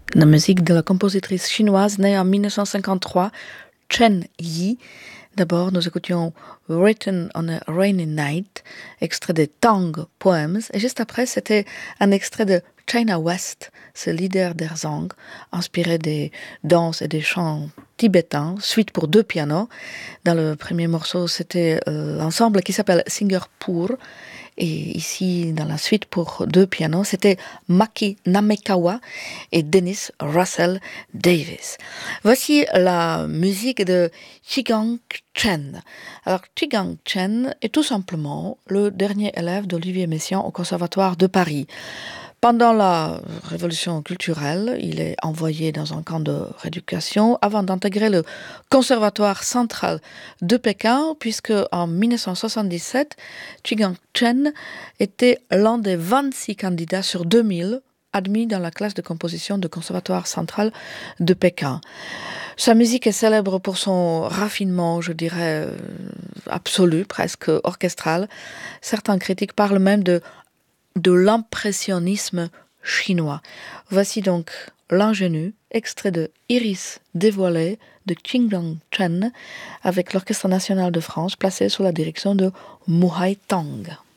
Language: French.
La musique de la compositrice chinoise née en 1953, Chen Yi. D'abord, nous écoutions Written on a Rainy Night, extrait de Tang Poems, et juste après, c'était un extrait de China West, ce leader d'Erzang, inspiré des danses et des chants tibétains, suite pour 2 pianos. Dans le premier morceau, c'était l'ensemble qui s'appelle Singapore. Et ici, dans la suite pour 2 pianos, c'était Maki Namekawa et Dennis Russell Davis. Voici la musique de Chigang Chen. Alors, Chigang Chen est tout simplement le dernier élève d'Olivier Messiaen au Conservatoire de Paris. Pendant la révolution culturelle, il est envoyé dans un camp de rééducation avant d'intégrer le Conservatoire central de Pékin, puisque en 1977, Chigang Chen était l'un des 26 candidats sur 2000 admis dans la classe de composition du Conservatoire central de Pékin. Sa musique est célèbre pour son raffinement, je dirais, absolu, presque orchestral. Certains critiques parlent même de l'impressionnisme chinois. Voici donc l'ingénu, extrait de Iris dévoilée de Chigang Chen avec l'Orchestre national de France placé sous la direction de Muhai Tang.